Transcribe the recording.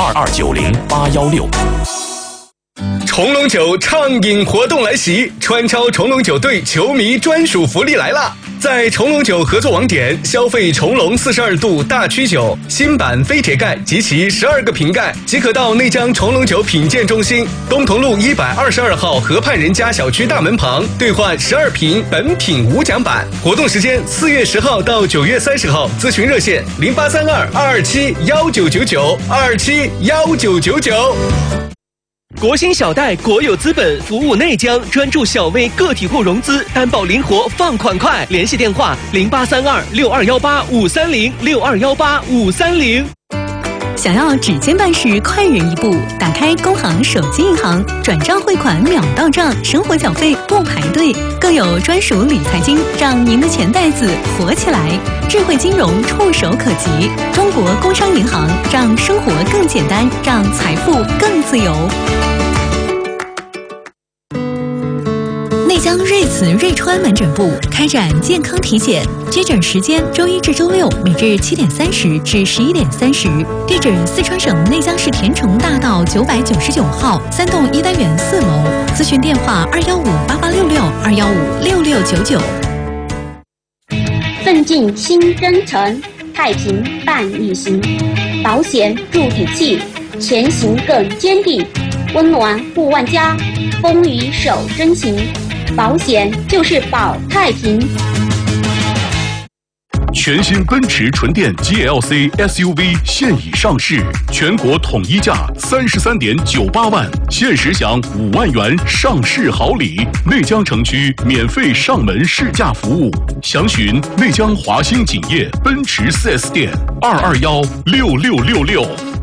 2290-816。 重龙酒畅饮活动来袭，川超重龙酒队球迷专属福利来啦！在重龙酒合作网点消费重龙42度大曲酒新版飞铁盖及其12个瓶盖，即可到内江重龙酒品鉴中心东同路122号河畔人家小区大门旁兑换12瓶本品无奖版。活动时间4月10号到9月30号，咨询热线0832-227-1999，227-1999。 国兴小贷国有资本服务内江，专注小微个体户融资，担保灵活，放款快。联系电话0832-6218-530，6218-530。 想要指尖办事快人一步，打开工行手机银行，转账汇款秒到账，生活缴费不排队，更有专属理财金，让您的钱袋子活起来。智慧金融触手可及，中国工商银行让生活更简单，让财富更自由。内江瑞慈瑞川门诊部开展健康体检，接诊时间周一至周六每日7点30至11点30，地址四川省内江市田城大道999号3栋1单元4楼，咨询电话2158866，2156699。 奋进新征程，太平伴一行，保险助底气，前行更坚定，温暖护万家，风雨守真情，保险就是保太平。 全新奔驰纯电 GLC SUV 现已上市，全国统一价33.98万，限时享5万元上市好礼，内江城区免费上门试驾服务，详询内江华兴锦业奔驰4S店，2216666。